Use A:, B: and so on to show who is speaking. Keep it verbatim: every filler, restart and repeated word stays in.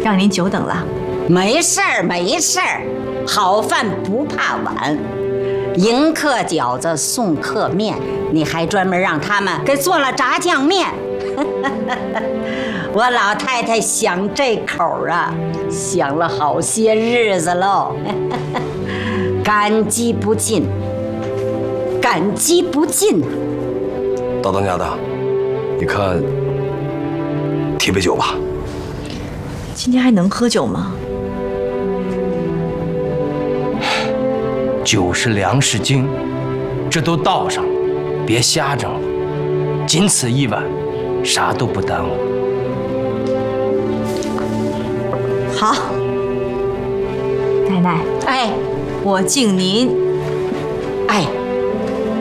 A: 让您久等了。
B: 没事儿，没事儿，好饭不怕晚。迎客饺子，送客面，你还专门让他们给做了炸酱面。我老太太想这口啊，想了好些日子喽。感激不尽，感激不尽啊！
C: 大当家的，你看，提杯酒吧。
A: 今天还能喝酒吗？
D: 酒是粮食精，这都倒上了，别瞎整了。仅此一碗，啥都不耽误。
A: 好，奶奶，
B: 哎，
A: 我敬您